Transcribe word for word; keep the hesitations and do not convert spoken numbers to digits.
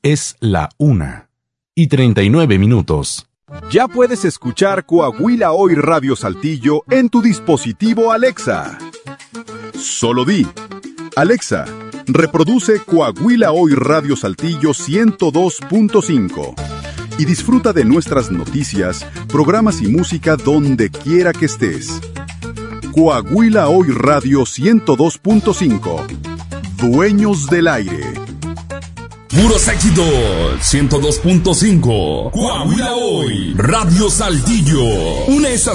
Es la una y treinta y nueve minutos. Ya puedes escuchar Coahuila Hoy Radio Saltillo en tu dispositivo Alexa. Solo di: Alexa, reproduce Coahuila Hoy Radio Saltillo ciento dos punto cinco y disfruta de nuestras noticias, programas y música donde quiera que estés. Coahuila Hoy Radio ciento dos punto cinco. Dueños del aire. Puros éxitos. ciento dos punto cinco. Coahuila Hoy Radio Saltillo. Una estación